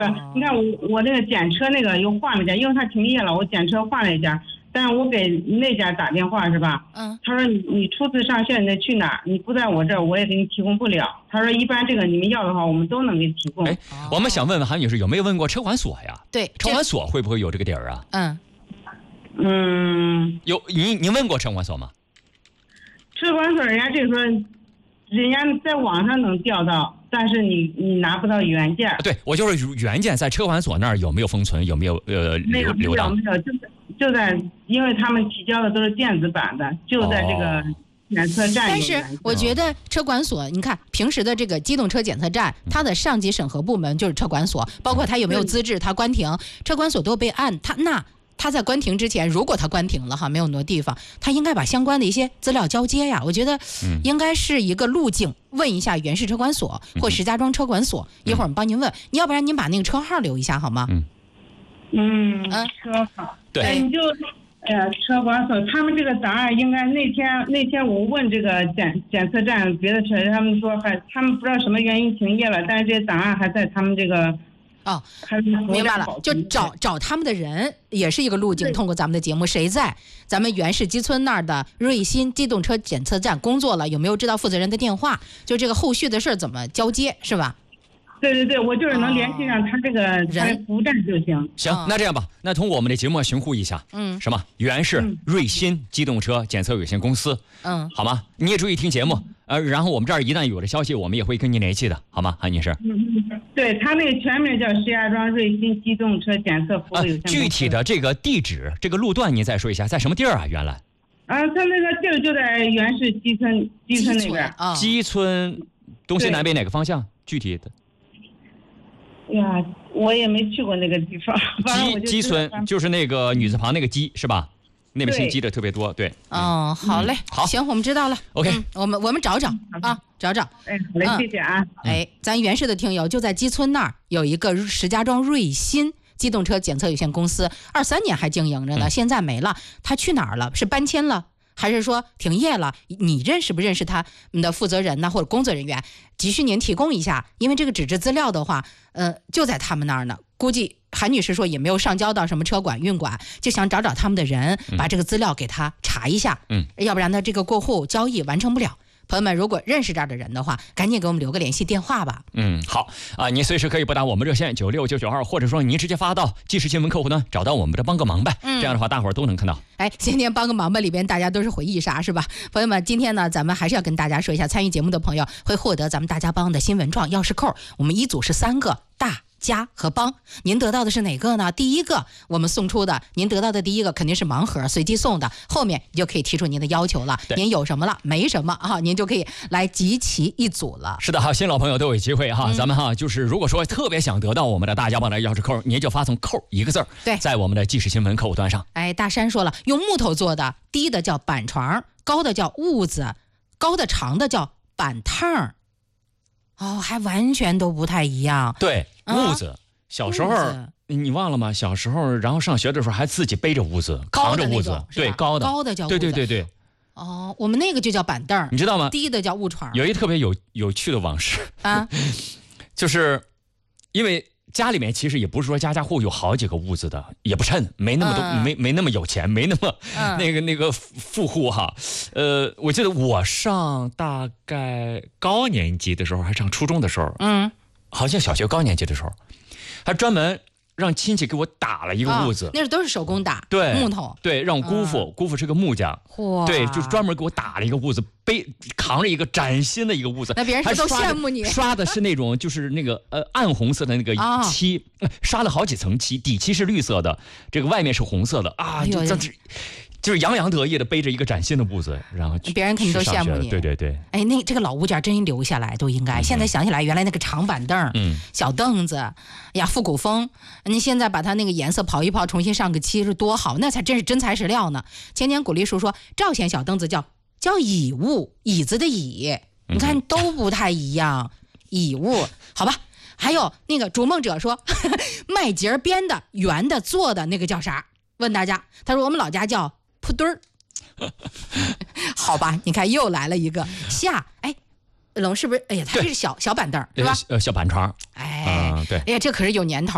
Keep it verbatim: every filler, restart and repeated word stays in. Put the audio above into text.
你看我我那个检车那个又换了一家，因为他停业了，我检车换了一家。但是我给那家打电话是吧？嗯，他说你你初次上线你得去哪儿？你不在我这儿，我也给你提供不了。他说一般这个你们要的话，我们都能给提供。 哎，我们想问问韩女士有没有问过车管所呀？ 对， 车管所会不会有这个底儿啊？ 嗯嗯， 有，您您问过车管所吗？ 车管所人家这个说，人家在网上能调到，但是你你拿不到原件。 对，我就是原件在车管所那儿有没有封存，有没有呃没有留档？ 没有，就在就在，因为他们提交的都是电子版的，就在这个检测站。 但是我觉得车管所，你看平时的这个机动车检测站，它的上级审核部门就是车管所，包括它有没有资质，它关停，车管所都被按它那。他在关停之前，如果他关停了哈，没有挪地方，他应该把相关的一些资料交接呀。我觉得应该是一个路径，问一下原市车管所或石家庄车管所，一会儿我们帮您问。你要不然您把那个车号留一下好吗？ 嗯嗯，车号对， 你就哎呀，车管所他们这个档案应该那天那天我问这个检检测站别的车，他们说还他们不知道什么原因停业了，但是这些档案还在他们这个。 哦，明白了，就找找他们的人也是一个路径。通过咱们的节目，谁在咱们原市基村那儿的瑞新机动车检测站工作了，有没有知道负责人的电话？就这个后续的事儿怎么交接，是吧？ 对对对，我就是能联系上他这个人服务站就行。 行，那这样吧，那通过我们的节目寻呼一下，嗯，什么原市瑞新机动车检测有限公司，嗯，好吗？你也注意听节目。呃，然后我们这儿一旦有了消息，我们也会跟您联系的，好吗，韩女士？ 嗯，对，他那个全名叫石家庄瑞新机动车检测服务有限公司。 具体的这个地址、这个路段，您再说一下，在什么地儿啊？原来？ 啊，他那个地儿就在原市基村基村那边。 啊， 基村东西南北哪个方向？具体的？ 呀，我也没去过那个地方。 基基村就是那个女字旁那个基是吧？那边姓基的特别多，对。 哦，好嘞， 好， 行，我们知道了。 OK， 我们我们找找啊，找找。 哎，好嘞，谢谢啊。 哎，咱原市的听友就在基村那儿有一个石家庄瑞新机动车检测有限公司，二三年还经营着呢，现在没了。他去哪儿了？是搬迁了？还是说停业了？你认识不认识他们的负责人呢，或者工作人员？急需您提供一下，因为这个纸质资料的话，呃，就在他们那儿呢。估计韩女士说也没有上交到什么车管运管，就想找找他们的人，把这个资料给他查一下，嗯，要不然呢这个过户交易完成不了。朋友们，如果认识这儿的人的话，赶紧给我们留个联系电话吧。 嗯，好啊，您随时可以拨打我们热线九六九九二，或者说您直接发到即时新闻客户端，找到我们的帮个忙呗。嗯，这样的话大伙儿都能看到。 哎，今天帮个忙吧里边大家都是回忆杀是吧？朋友们，今天呢咱们还是要跟大家说一下，参与节目的朋友会获得咱们大家帮的新文创钥匙扣，我们一组是三个大。家和帮，您得到的是哪个呢？第一个我们送出的，您得到的第一个肯定是盲盒随机送的，后面你就可以提出您的要求了，您有什么了没什么啊，您就可以来集齐一组了。 是的哈，新老朋友都有机会哈、嗯、咱们哈就是如果说特别想得到我们的大家帮的钥匙扣，您就发送扣一个字儿，对，在我们的即时新闻客户端上。 哎，大山说了，用木头做的，低的叫板床，高的叫痦子，高的长的叫板趟。哦，还完全都不太一样。 对，痦子、啊、小时候你忘了吗？小时候然后上学的时候还自己背着痦子，扛着痦子，对，高的高的叫痦子， 对对对对。 哦，我们那个就叫板凳， 你知道吗？ 低的叫痦床。 有一特别有有趣的往事啊，就是因为家里面其实也不是说家家户有好几个痦子的，也不趁，没那么多，嗯、没没那么有钱，没那么、嗯、那个那个富户哈。呃，我记得我上大概高年级的时候，还上初中的时候，嗯，好像小学高年级的时候，还专门让亲戚给我打了一个痦子，哦、 那是都是手工打， 对， 木头， 对，让我姑父，嗯、姑父是个木匠，对，就是专门给我打了一个痦子，背扛着一个崭新的一个痦子， 那别人是都羡慕你， 刷的是那种就是那个呃暗红色的那个漆，哦、刷了好几层漆，底漆是绿色的，这个外面是红色的啊，就这是。就是洋洋得意的背着一个崭新的痦子，然后别人肯定都羡慕你。 对对对， 哎，那这个老物件真留下来都应该。嗯、现在想起来，原来那个长板凳、嗯、小凳子，哎呀，复古风。你现在把它那个颜色刨一刨，重新上个漆是多好，那才真是真材实料呢。前年鼓励叔说，赵县小凳子叫叫椅物，椅子的椅，你看都不太一样，椅物，好吧。还有那个逐梦者说，呵呵麦秸编的、圆的、做的那个叫啥？问大家，他说我们老家叫。铺墩儿，好吧，你看又来了一个下，哎，龙是不是？哎呀，它是小小板凳是吧？ 呃，小板床， 哎、 呃，对， 哎呀，这可是有年头